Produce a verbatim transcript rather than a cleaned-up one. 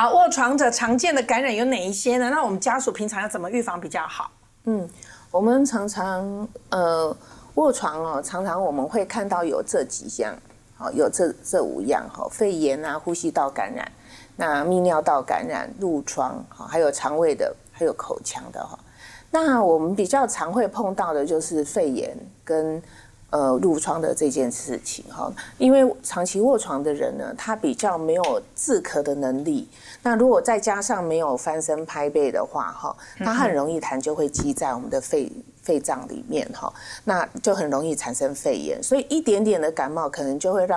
好，卧床者常见的感染有哪一些呢？那我们家属平常要怎么预防比较好？ 嗯，我们常常呃卧床哦，常常我们会看到有这几样，好，有这这五样哈，肺炎啊、呼吸道感染、那泌尿道感染、褥疮，还有肠胃的，还有口腔的哈。那我们比较常会碰到的就是肺炎跟呃褥疮的这件事情哈，因为长期卧床的人呢，他比较没有自咳的能力，那如果再加上没有翻身拍背的话哈，他很容易痰就会积在我们的肺肺脏里面哈，那就很容易产生肺炎，所以一点点的感冒可能就会让